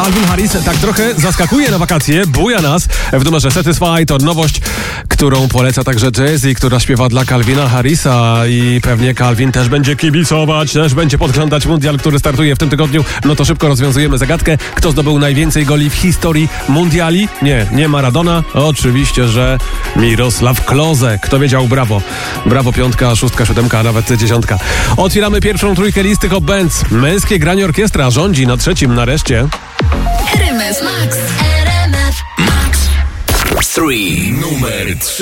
Calvin Harris tak trochę zaskakuje na wakacje, buja nas w numerze Satisfy. To nowość, którą poleca także Jay-Z, która śpiewa dla Calvina Harrisa i pewnie Calvin też będzie kibicować, też będzie podglądać mundial, który startuje w tym tygodniu. No to szybko rozwiązujemy zagadkę. Kto zdobył najwięcej goli w historii mundiali? Nie Maradona. Oczywiście, że Mirosław Klose. Kto wiedział? Brawo. Brawo, 5, 6, 7, a nawet 10. Otwieramy pierwszą trójkę listy Hot Bands. Męskie granie orkiestra rządzi na 3. nareszcie. RMF Max. RMF Max. 3. Numer 3.